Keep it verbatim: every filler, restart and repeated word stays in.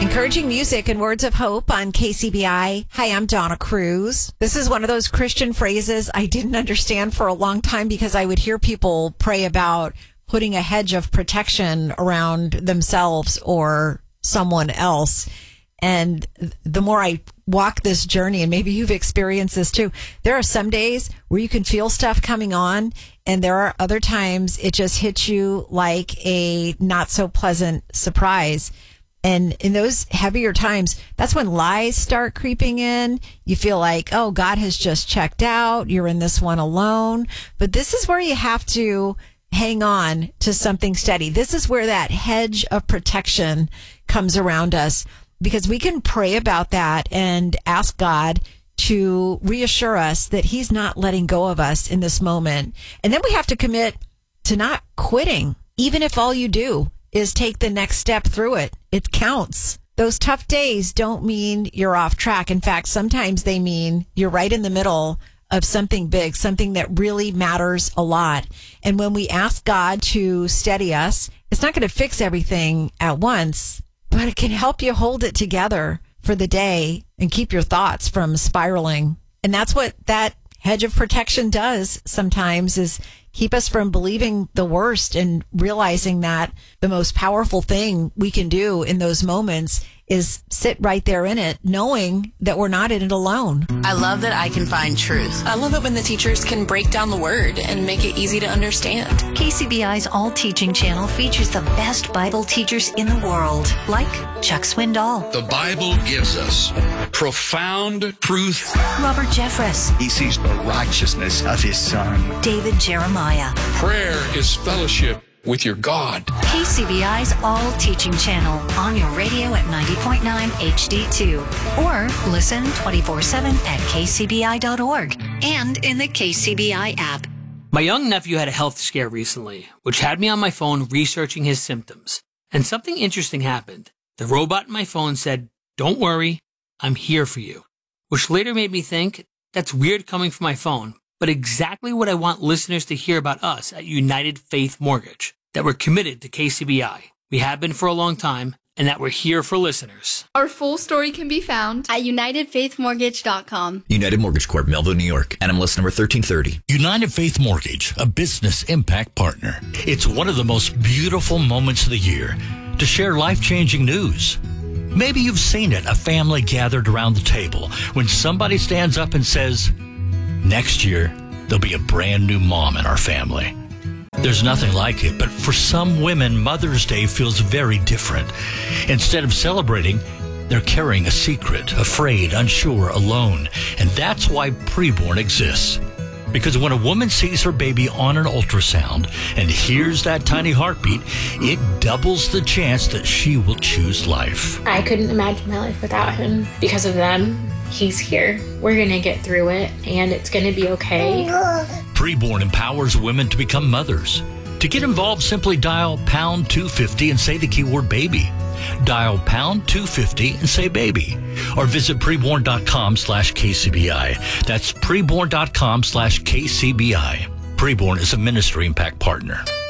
Encouraging music and words of hope on K C B I. Hi, I'm Donna Cruz. This is one of those Christian phrases I didn't understand for a long time because I would hear people pray about putting a hedge of protection around themselves or someone else. And the more I walk this journey, and maybe you've experienced this too, there are some days where you can feel stuff coming on, and there are other times it just hits you like a not so pleasant surprise. And in those heavier times, that's when lies start creeping in. You feel like, oh, God has just checked out. You're in this one alone. But this is where you have to hang on to something steady. This is where that hedge of protection comes around us, because we can pray about that and ask God to reassure us that he's not letting go of us in this moment. And then we have to commit to not quitting, even if all you do is take the next step through it. It counts. Those tough days don't mean you're off track. In fact, sometimes they mean you're right in the middle of something big, something that really matters a lot. And when we ask God to steady us, it's not going to fix everything at once, but it can help you hold it together for the day and keep your thoughts from spiraling. And that's what that hedge of protection does sometimes, is keep us from believing the worst and realizing that the most powerful thing we can do in those moments is sit right there in it, knowing that we're not in it alone. I love that I can find truth. I love it when the teachers can break down the word and make it easy to understand. K C B I's All Teaching channel features the best Bible teachers in the world, like Chuck Swindoll. The Bible gives us profound truth. Robert Jeffress. He sees the righteousness of his son. David Jeremiah. Prayer is fellowship with your God. K C B I's All Teaching channel on your radio at ninety point nine H D two. Or listen twenty-four seven at k c b i dot org and in the K C B I app. My young nephew had a health scare recently, which had me on my phone researching his symptoms. And something interesting happened. The robot in my phone said, "Don't worry, I'm here for you." Which later made me think, that's weird coming from my phone, but exactly what I want listeners to hear about us at United Faith Mortgage, that we're committed to K C B I. We have been for a long time, and that we're here for listeners. Our full story can be found at united faith mortgage dot com. United Mortgage Corp, Melville, New York. N M L S number thirteen thirty. United Faith Mortgage, a business impact partner. It's one of the most beautiful moments of the year to share life-changing news. Maybe you've seen it, a family gathered around the table, when somebody stands up and says, "Next year, there'll be a brand new mom in our family." There's nothing like it, but for some women, Mother's Day feels very different. Instead of celebrating, they're carrying a secret, afraid, unsure, alone. And that's why Preborn exists. Because when a woman sees her baby on an ultrasound and hears that tiny heartbeat, it doubles the chance that she will choose life. I couldn't imagine my life without him. Because of them, he's here. We're going to get through it, and it's going to be okay. Preborn empowers women to become mothers. To get involved, simply dial pound two fifty and say the keyword baby. Dial pound two fifty and say baby. Or visit preborn.com slash KCBI. That's preborn.com slash KCBI. Preborn is a ministry impact partner.